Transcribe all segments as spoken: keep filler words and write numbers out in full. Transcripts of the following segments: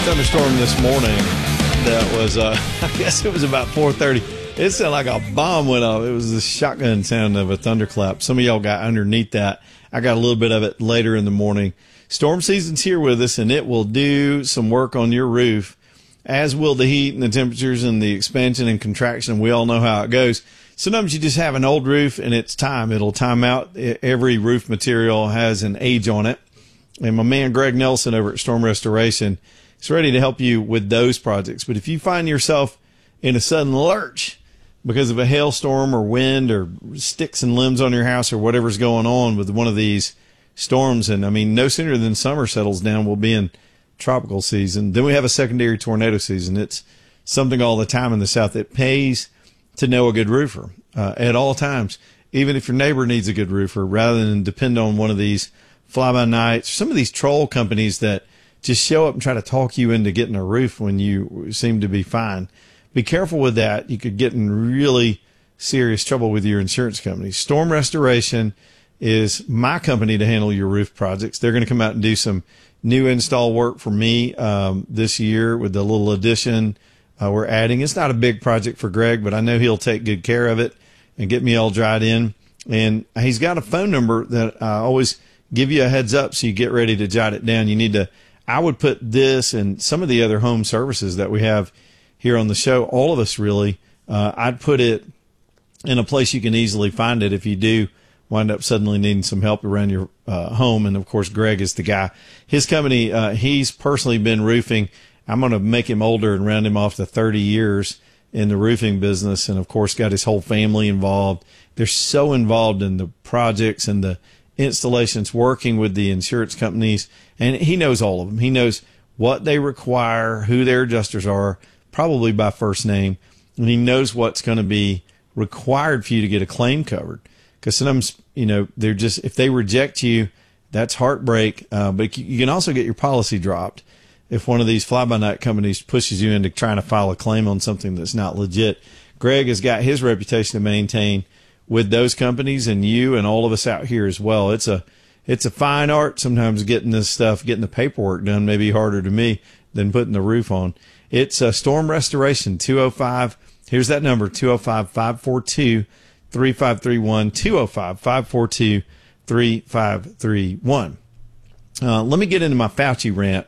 thunderstorm this morning that was, uh, I guess it was about four thirty. It sounded like a bomb went off. It was the shotgun sound of a thunderclap. Some of y'all got underneath that. I got a little bit of it later in the morning. Storm season's here with us, and it will do some work on your roof, as will the heat and the temperatures and the expansion and contraction. We all know how it goes. Sometimes you just have an old roof, and it's time. It'll time out. Every roof material has an age on it. And my man Greg Nelson over at Storm Restoration is ready to help you with those projects. But if you find yourself in a sudden lurch because of a hailstorm or wind or sticks and limbs on your house or whatever's going on with one of these storms, and I mean, no sooner than summer settles down, we'll be in tropical season. Then we have a secondary tornado season. It's something all the time in the South. It pays to know a good roofer uh, at all times, even if your neighbor needs a good roofer, rather than depend on one of these fly-by-nights, some of these troll companies that just show up and try to talk you into getting a roof when you seem to be fine. Be careful with that. You could get in really serious trouble with your insurance company. Storm Restoration is my company to handle your roof projects. They're going to come out and do some new install work for me um, this year with the little addition uh, we're adding. It's not a big project for Greg, but I know he'll take good care of it and get me all dried in. And he's got a phone number that I always give you a heads up so you get ready to jot it down. You need to, I would put this and some of the other home services that we have here on the show, all of us really, uh, I'd put it in a place you can easily find it if you do wind up suddenly needing some help around your uh, home. And of course, Greg is the guy. His company, uh, he's personally been roofing. I'm going to make him older and round him off to thirty years in the roofing business. And of course, got his whole family involved. They're so involved in the projects and the installations, working with the insurance companies. And he knows all of them. He knows what they require, who their adjusters are, probably by first name. And he knows what's going to be required for you to get a claim covered. Because sometimes, you know, they're just, if they reject you, that's heartbreak. Uh, but you can also get your policy dropped if one of these fly-by-night companies pushes you into trying to file a claim on something that's not legit. Greg has got his reputation to maintain with those companies, and you and all of us out here as well. It's a, it's a fine art. Sometimes getting this stuff, getting the paperwork done may be harder to me than putting the roof on. It's a Storm Restoration, two oh five. Here's that number, two oh five, five four two, three five three one, two oh five, five four two, three five three one. Uh, let me get into my Fauci rant,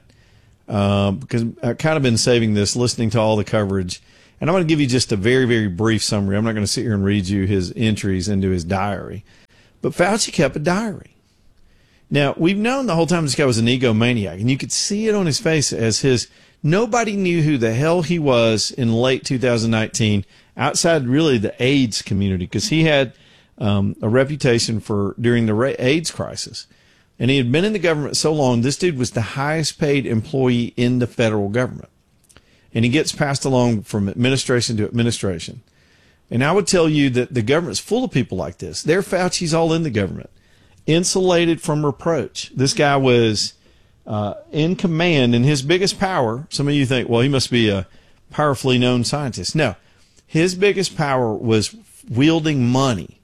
uh, because I've kind of been saving this, listening to all the coverage. And I'm going to give you just a very, very brief summary. I'm not going to sit here and read you his entries into his diary. But Fauci kept a diary. Now, we've known the whole time this guy was an egomaniac, and you could see it on his face as his, nobody knew who the hell he was in late two thousand nineteen, outside really the AIDS community, because he had um, a reputation for during the AIDS crisis. And he had been in the government so long, this dude was the highest paid employee in the federal government. And he gets passed along from administration to administration. And I would tell you that the government's full of people like this. They're Fauci's all in the government, insulated from reproach. This guy was uh, in command, and his biggest power, some of you think, well, he must be a powerfully known scientist. No, his biggest power was wielding money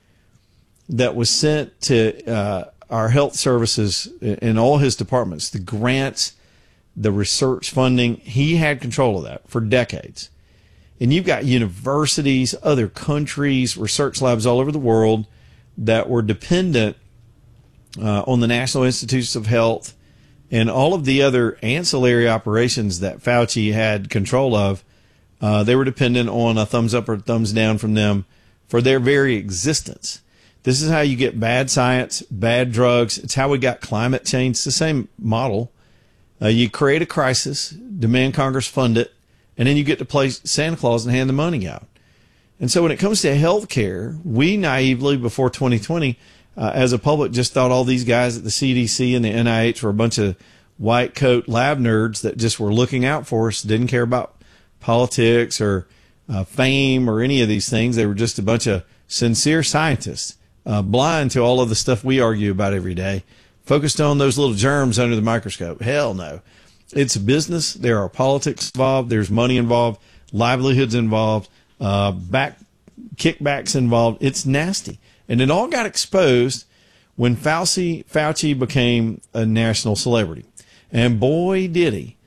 that was sent to uh, our health services in all his departments, the grants, the research funding. He had control of that for decades. And you've got universities, other countries, research labs all over the world that were dependent uh, on the National Institutes of Health and all of the other ancillary operations that Fauci had control of. Uh, they were dependent on a thumbs up or thumbs down from them for their very existence. This is how you get bad science, bad drugs. It's how we got climate change. It's the same model. Uh, you create a crisis, demand Congress fund it, and then you get to play Santa Claus and hand the money out. And so when it comes to health care, we naively, before twenty twenty, uh, as a public, just thought all these guys at the C D C and the N I H were a bunch of white coat lab nerds that just were looking out for us, didn't care about politics or uh, fame or any of these things. They were just a bunch of sincere scientists, uh, blind to all of the stuff we argue about every day, focused on those little germs under the microscope. Hell no. It's a business. There are politics involved. There's money involved, livelihoods involved, uh, back kickbacks involved. It's nasty. And it all got exposed when Fauci, Fauci became a national celebrity. And boy, did he.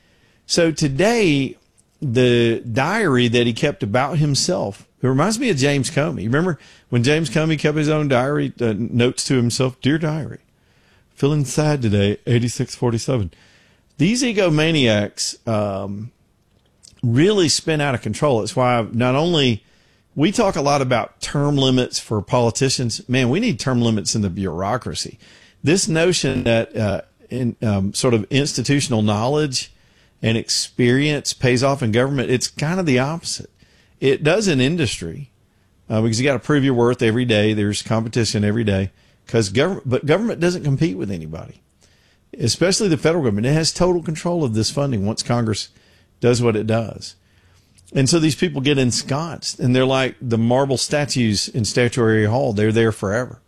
So today, the diary that he kept about himself, it reminds me of James Comey. You remember when James Comey kept his own diary, uh, notes to himself, "Dear diary, feeling sad today, eighty-six forty-seven." These egomaniacs um, really spin out of control. It's why not only we talk a lot about term limits for politicians. Man, we need term limits in the bureaucracy. This notion that uh, in um, sort of institutional knowledge and experience pays off in government, it's kind of the opposite. It does in industry uh, because you got to prove your worth every day. There's competition every day because government, but government doesn't compete with anybody, especially the federal government. It has total control of this funding once Congress does what it does. And so these people get ensconced, and they're like the marble statues in Statuary Hall. They're there forever.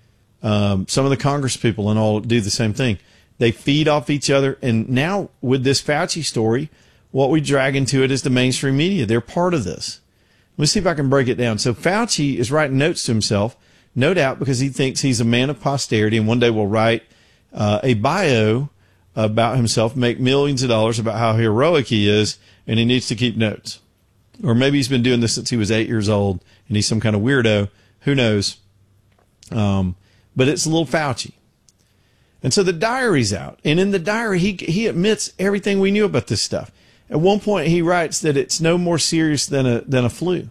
Um, some of the Congress people and all do the same thing. They feed off each other. And now with this Fauci story, what we drag into it is the mainstream media. They're part of this. Let me see if I can break it down. So Fauci is writing notes to himself, no doubt because he thinks he's a man of posterity and one day will write uh, a bio about himself, make millions of dollars about how heroic he is, and he needs to keep notes. Or maybe he's been doing this since he was eight years old and he's some kind of weirdo. Who knows? Um, but it's a little Fauci. And so the diary's out. And in the diary, he he admits everything we knew about this stuff. At one point, he writes that it's no more serious than a than a flu.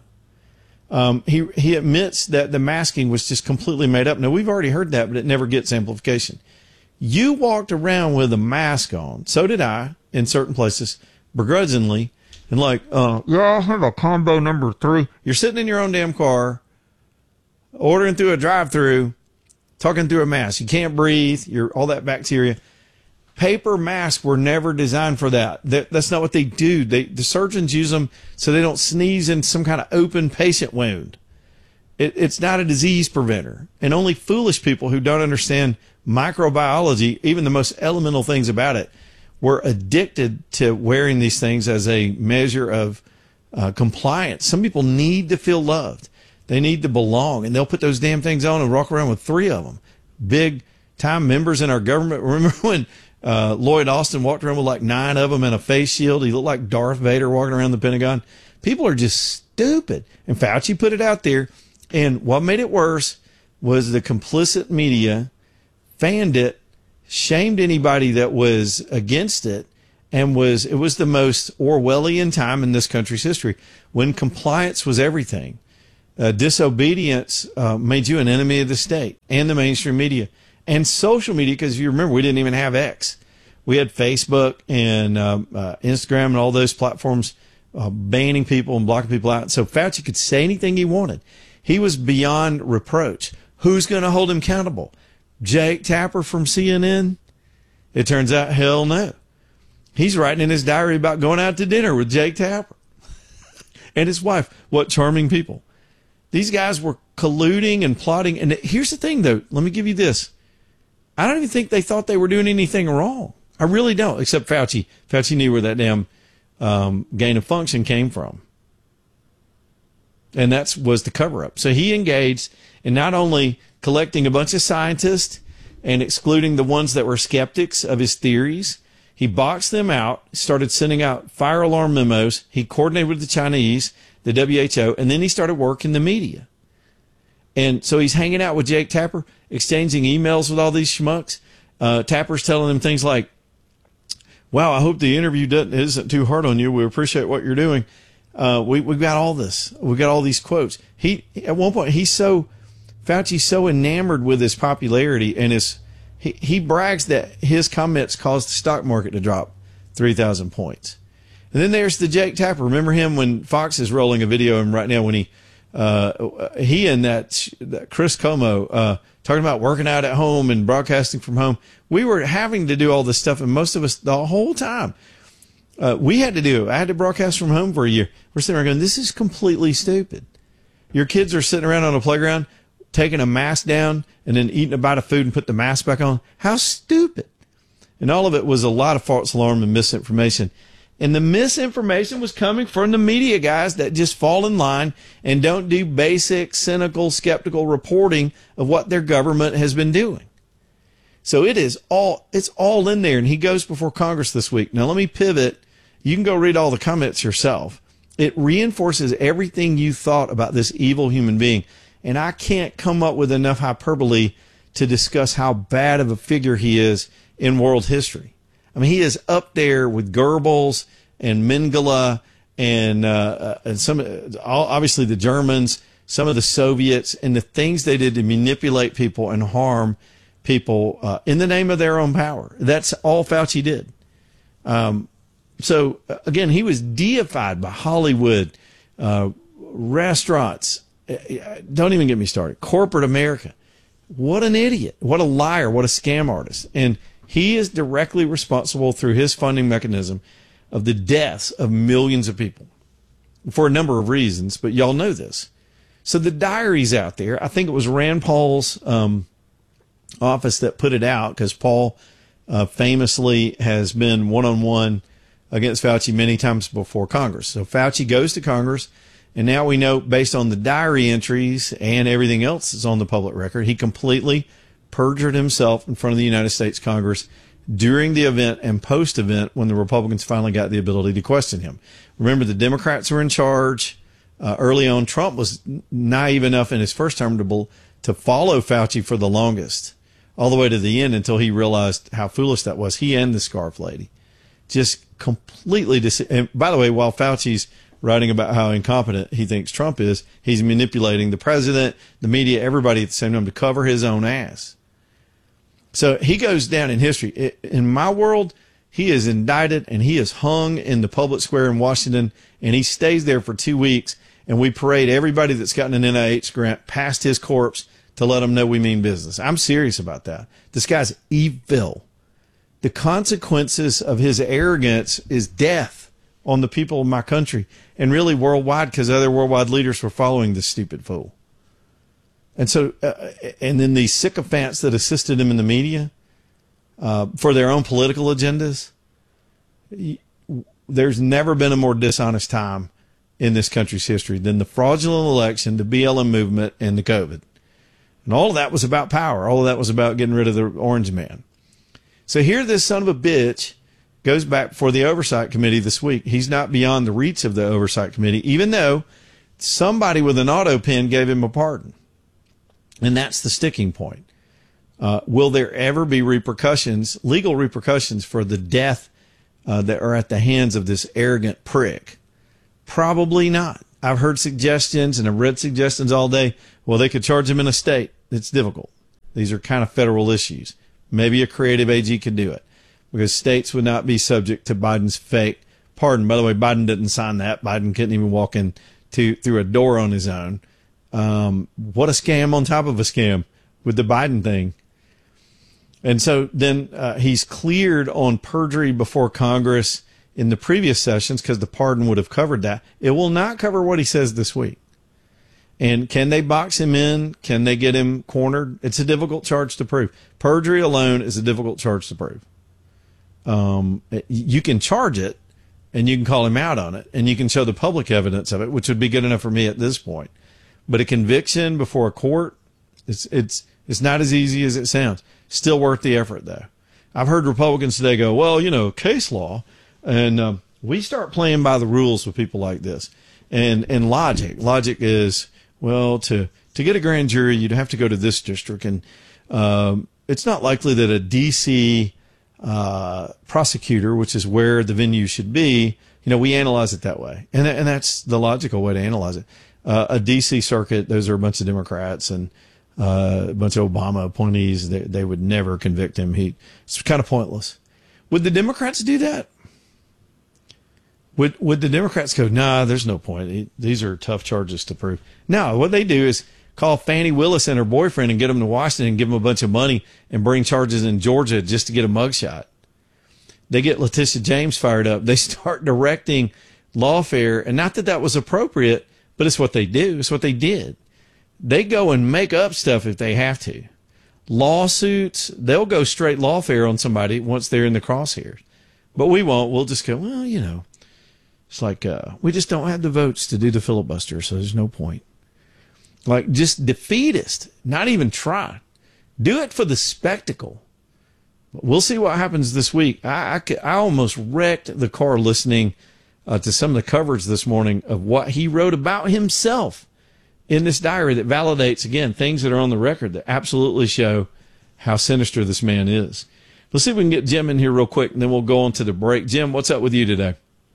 Um, he he admits that the masking was just completely made up. Now, we've already heard that, but it never gets amplification. You walked around with a mask on. So did I in certain places, begrudgingly. And like, uh, yeah, I have a combo number three. You're sitting in your own damn car, ordering through a drive-through, talking through a mask. You can't breathe. You're all that bacteria. Paper masks were never designed for that. that that's not what they do. They, the surgeons use them so they don't sneeze in some kind of open patient wound. It, it's not a disease preventer. And only foolish people who don't understand microbiology, even the most elemental things about it, were addicted to wearing these things as a measure of uh, compliance. Some people need to feel loved. They need to belong, and they'll put those damn things on and walk around with three of them. Big time members in our government. Remember when uh, Lloyd Austin walked around with like nine of them and a face shield? He looked like Darth Vader walking around the Pentagon. People are just stupid. And Fauci put it out there. And what made it worse was the complicit media fanned it, shamed anybody that was against it, and was it was the most Orwellian time in this country's history when compliance was everything. Uh, disobedience uh, made you an enemy of the state and the mainstream media and social media, because you remember we didn't even have X. We had Facebook and um, uh, Instagram and all those platforms uh, banning people and blocking people out. So Fauci could say anything he wanted. He was beyond reproach. Who's going to hold him accountable? Jake Tapper from C N N? It turns out, hell no. He's writing in his diary about going out to dinner with Jake Tapper and his wife. What charming people. These guys were colluding and plotting. And here's the thing, though. Let me give you this. I don't even think they thought they were doing anything wrong. I really don't, except Fauci. Fauci knew where that damn um, gain of function came from. And that was the cover-up. So he engaged in not only collecting a bunch of scientists and excluding the ones that were skeptics of his theories. He boxed them out, started sending out fire alarm memos. He coordinated with the Chinese, the W H O, and then he started working the media. And so he's hanging out with Jake Tapper, exchanging emails with all these schmucks. Uh, Tapper's telling him things like, wow, I hope the interview doesn't, isn't too hard on you. We appreciate what you're doing. Uh, we, we've got all this. We've got all these quotes. He, at one point, he's so, Fauci's so enamored with his popularity and his, he, he brags that his comments caused the stock market to drop three thousand points. And then there's the Jake Tapper. Remember him when Fox is rolling a video of him right now when he, uh, he and that, that Chris Como, uh, talking about working out at home and broadcasting from home. We were having to do all this stuff, and most of us the whole time, uh, we had to do it. I had to broadcast from home for a year. We're sitting there going, this is completely stupid. Your kids are sitting around on a playground, taking a mask down and then eating a bite of food and put the mask back on. How stupid. And all of it was a lot of false alarm and misinformation. And the misinformation was coming from the media guys that just fall in line and don't do basic, cynical, skeptical reporting of what their government has been doing. So it is all, it's all in there. And he goes before Congress this week. Now let me pivot You can go read all the comments yourself. It reinforces everything you thought about this evil human being. And I can't come up with enough hyperbole to discuss how bad of a figure he is in world history. I mean, he is up there with Goebbels and Mengele and, uh, and some, obviously the Germans, some of the Soviets, and the things they did to manipulate people and harm people uh, in the name of their own power. That's all Fauci did. Um, so again, he was deified by Hollywood, uh, restaurants. Don't even get me started. Corporate America. What an idiot. What a liar. What a scam artist. And he is directly responsible through his funding mechanism of the deaths of millions of people for a number of reasons, but y'all know this. So the diary's out there. I think it was Rand Paul's um, office that put it out, because Paul uh, famously has been one-on-one against Fauci many times before Congress. So Fauci goes to Congress. And now we know, based on the diary entries and everything else that's on the public record, he completely perjured himself in front of the United States Congress during the event and post-event when the Republicans finally got the ability to question him. Remember, the Democrats were in charge. Uh, early on, Trump was naive enough in his first term to, to follow Fauci for the longest, all the way to the end, until he realized how foolish that was. He and the scarf lady. Just completely dis- and by the way, while Fauci's writing about how incompetent he thinks Trump is, he's manipulating the president, the media, everybody at the same time to cover his own ass. So he goes down in history. In my world, he is indicted and he is hung in the public square in Washington, and he stays there for two weeks, and we parade everybody that's gotten an N I H grant past his corpse to let them know we mean business. I'm serious about that. This guy's evil. The consequences of his arrogance is death on the people of my country, and really worldwide, because other worldwide leaders were following this stupid fool. And so, uh, and then these sycophants that assisted him in the media uh, for their own political agendas. There's never been a more dishonest time in this country's history than the fraudulent election, the B L M movement, and the COVID. And all of that was about power. All of that was about getting rid of the orange man. So here this son of a bitch goes back for the Oversight Committee this week. He's not beyond the reach of the Oversight Committee, even though somebody with an auto pen gave him a pardon. And that's the sticking point. Uh, will there ever be repercussions, legal repercussions, for the death uh, that are at the hands of this arrogant prick? Probably not. I've heard suggestions, and I've read suggestions all day. Well, they could charge him in a state. It's difficult. These are kind of federal issues. Maybe a creative A G could do it, because states would not be subject to Biden's fake pardon. By the way, Biden didn't sign that. Biden couldn't even walk in to, through a door on his own. Um, what a scam on top of a scam with the Biden thing. And so then uh, he's cleared on perjury before Congress in the previous sessions, because the pardon would have covered that. It will not cover what he says this week. And can they box him in? Can they get him cornered? It's a difficult charge to prove. Perjury alone is a difficult charge to prove. Um, you can charge it, and you can call him out on it, and you can show the public evidence of it, which would be good enough for me at this point. But a conviction before a court, it's it's it's not as easy as it sounds. Still worth the effort, though. I've heard Republicans today go, well, you know, case law, and um, we start playing by the rules with people like this. And and logic, logic is, well, to to get a grand jury, you'd have to go to this district, and um, it's not likely that a D C uh, prosecutor, which is where the venue should be, you know, we analyze it that way, and and that's the logical way to analyze it. Uh, a D C circuit, those are a bunch of Democrats and uh, a bunch of Obama appointees. They, they would never convict him. He, it's kind of pointless. Would the Democrats do that? Would would the Democrats go, nah, there's no point. These are tough charges to prove. No, what they do is call Fannie Willis and her boyfriend and get them to Washington and give them a bunch of money and bring charges in Georgia just to get a mugshot. They get Letitia James fired up. They start directing lawfare, and not that that was appropriate, but it's what they do. It's what they did. They go and make up stuff if they have to. Lawsuits, they'll go straight lawfare on somebody once they're in the crosshairs. But we won't. We'll just go, well, you know, it's like uh, we just don't have the votes to do the filibuster, so there's no point. Like, just defeatist, not even try. Do it for the spectacle. We'll see what happens this week. I, I, I almost wrecked the car listening uh, to some of the coverage this morning of what he wrote about himself in this diary that validates, again, things that are on the record that absolutely show how sinister this man is. Let's see if we can get Jim in here real quick, and then we'll go on to the break. Jim, what's up with you today?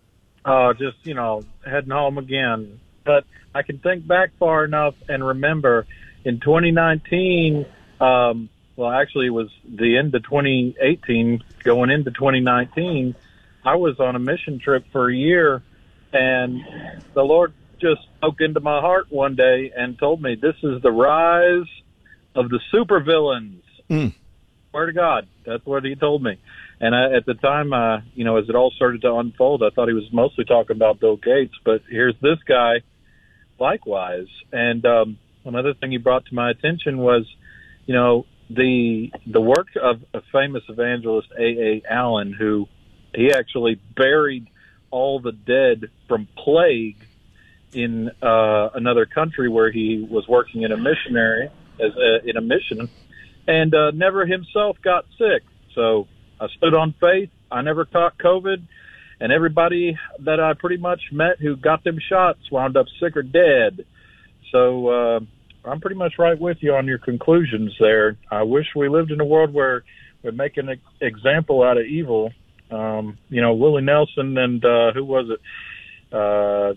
Uh, just, you know, heading home again. But I can think back far enough and remember in twenty nineteen, um, well, actually it was the end of twenty eighteen, going into twenty nineteen, I was on a mission trip for a year, and the Lord just spoke into my heart one day and told me, this is the rise of the supervillains. Mm. Swear to God, that's what he told me. And I, at the time, uh, you know, as it all started to unfold, I thought he was mostly talking about Bill Gates, but here's this guy likewise. And um, another thing he brought to my attention was, you know, the the work of a famous evangelist, A A Allen, who he actually buried all the dead from plague in uh, another country where he was working in a missionary, as a, in a mission, and uh, never himself got sick. So I stood on faith. I never caught COVID, and everybody that I pretty much met who got them shots wound up sick or dead. So uh, I'm pretty much right with you on your conclusions there. I wish we lived in a world where we make an example out of evil. Um, you know, Willie Nelson and uh, who was it? Uh,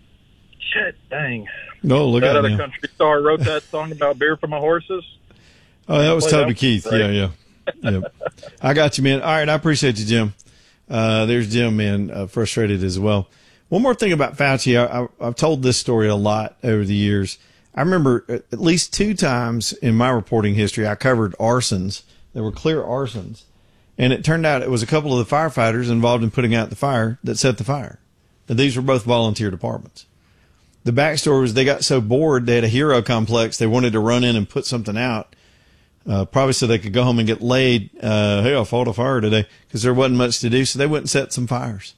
shit, dang. No, look that at other now. country star wrote that song about beer for my horses. Oh, that was Boy, Toby that Keith. was Yeah, yeah. Yep. I got you, man. All right, I appreciate you, Jim. Uh, there's Jim, man, uh, frustrated as well. One more thing about Fauci. I, I, I've told this story a lot over the years. I remember at least two times in my reporting history, I covered arsons. There were clear arsons. And it turned out it was a couple of the firefighters involved in putting out the fire that set the fire. And these were both volunteer departments. The backstory was they got so bored, they had a hero complex. They wanted to run in and put something out, uh, probably so they could go home and get laid. Uh, hey, I fought a fire today, because there wasn't much to do. So they went and set some fires.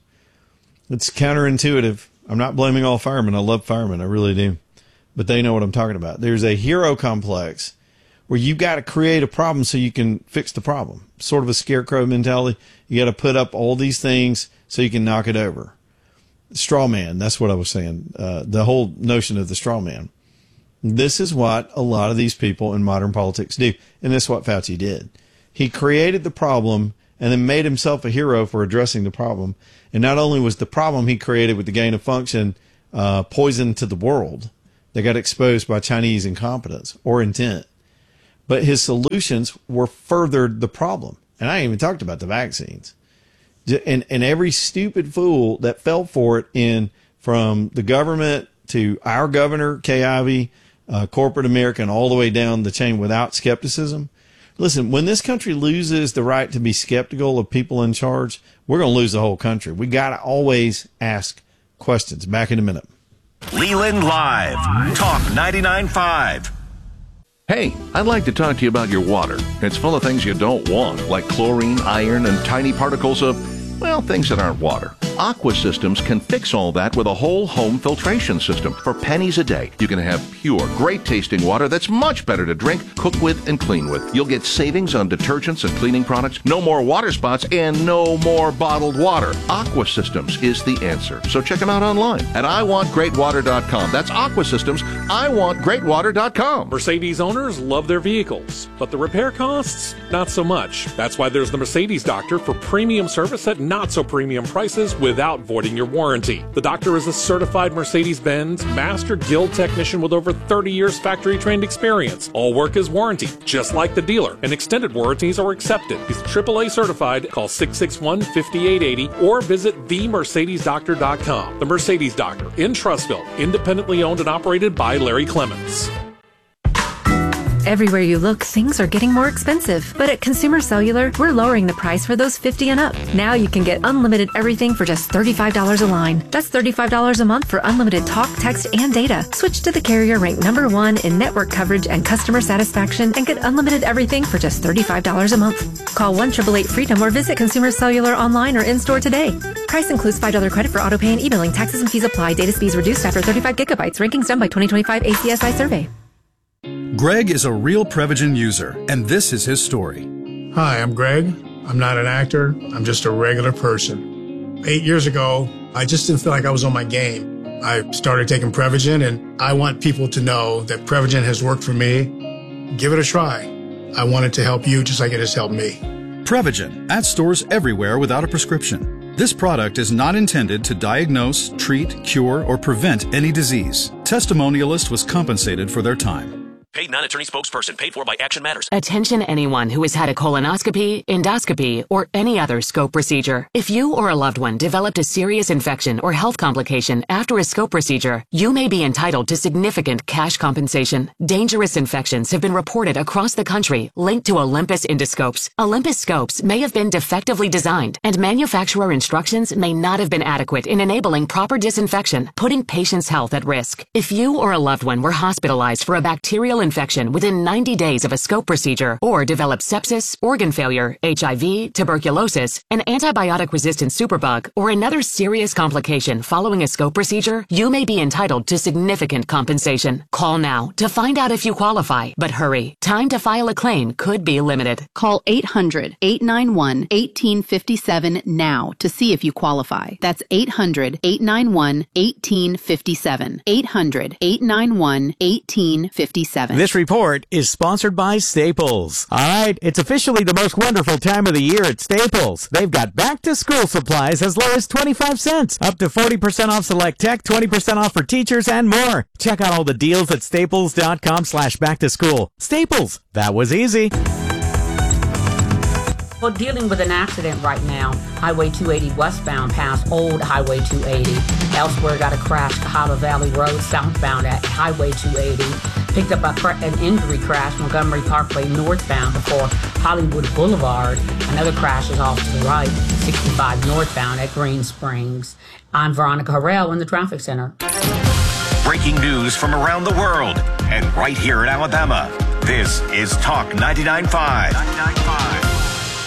It's counterintuitive. I'm not blaming all firemen. I love firemen. I really do. But they know what I'm talking about. There's a hero complex where you got to create a problem so you can fix the problem. Sort of a scarecrow mentality. You got to put up all these things so you can knock it over. Straw man. That's what I was saying. Uh, the whole notion of the straw man. This is what a lot of these people in modern politics do. And this is what Fauci did. He created the problem and then made himself a hero for addressing the problem. And not only was the problem he created with the gain of function uh, poison to the world, they got exposed by Chinese incompetence or intent, but his solutions were furthered the problem. And I ain't even talked about the vaccines. And, and every stupid fool that fell for it, in from the government to our governor, Kay Ivey, uh, corporate America, and all the way down the chain without skepticism. Listen, when this country loses the right to be skeptical of people in charge, we're going to lose the whole country. We got to always ask questions. Back in a minute. Leland Live, Talk ninety-nine point five. Hey, I'd like to talk to you about your water. It's full of things you don't want, like chlorine, iron, and tiny particles of, well, things that aren't water. Aqua Systems can fix all that with a whole home filtration system. For pennies a day, you can have pure, great-tasting water that's much better to drink, cook with, and clean with. You'll get savings on detergents and cleaning products, no more water spots, and no more bottled water. Aqua Systems is the answer. So check them out online at I want great water dot com. That's Aqua Systems, I want great water dot com. Mercedes owners love their vehicles, but the repair costs, not so much. That's why there's the Mercedes Doctor for premium service at not-so-premium prices without voiding your warranty. The Doctor is a certified Mercedes-Benz Master Guild technician with over thirty years factory-trained experience. All work is warranted, just like the dealer, and extended warranties are accepted. He's triple A certified. Call six six one, five eight eight zero or visit the mercedes doctor dot com. The Mercedes Doctor in Trussville, independently owned and operated by Larry Clements. Everywhere you look, things are getting more expensive. But at Consumer Cellular, we're lowering the price for those fifty and up. Now you can get unlimited everything for just thirty-five dollars a line. That's thirty-five dollars a month for unlimited talk, text, and data. Switch to the carrier ranked number one in network coverage and customer satisfaction and get unlimited everything for just thirty-five dollars a month. Call one eight eight eight freedom or visit Consumer Cellular online or in-store today. Price includes five dollars credit for auto pay and e-billing. Taxes and fees apply. Data speeds reduced after thirty-five gigabytes. Rankings done by twenty twenty-five A C S I survey. Greg is a real Prevagen user, and this is his story. Hi, I'm Greg. I'm not an actor. I'm just a regular person. Eight years ago, I just didn't feel like I was on my game. I started taking Prevagen, and I want people to know that Prevagen has worked for me. Give it a try. I want it to help you just like it has helped me. Prevagen, at stores everywhere without a prescription. This product is not intended to diagnose, treat, cure, or prevent any disease. Testimonialist was compensated for their time. Paid non-attorney spokesperson paid for by Action Matters. Attention anyone who has had a colonoscopy, endoscopy, or any other scope procedure. If you or a loved one developed a serious infection or health complication after a scope procedure, you may be entitled to significant cash compensation. Dangerous infections have been reported across the country linked to Olympus endoscopes. Olympus scopes may have been defectively designed, and manufacturer instructions may not have been adequate in enabling proper disinfection, putting patients' health at risk. If you or a loved one were hospitalized for a bacterial infection within ninety days of a scope procedure, or develop sepsis, organ failure, H I V, tuberculosis, an antibiotic-resistant superbug, or another serious complication following a scope procedure, you may be entitled to significant compensation. Call now to find out if you qualify, but hurry. Time to file a claim could be limited. Call eight hundred, eight nine one, one eight five seven now to see if you qualify. That's eight hundred, eight nine one, one eight five seven. eight hundred, eight nine one, one eight five seven. This report is sponsored by Staples. All right, it's officially the most wonderful time of the year at Staples. They've got back-to-school supplies as low as twenty-five cents, up to forty percent off select tech, twenty percent off for teachers, and more. Check out all the deals at staples.com slash back-to-school. Staples, that was easy. Well, dealing with an accident right now, Highway two eighty westbound past Old Highway two eighty. Elsewhere got a crash, Cahaba Valley Road southbound at Highway two eighty. Picked up a cra- an injury crash, Montgomery Parkway northbound before Hollywood Boulevard. Another crash is off to the right, sixty-five northbound at Green Springs. I'm Veronica Harrell in the Traffic Center. Breaking news from around the world and right here in Alabama. This is Talk ninety-nine point five.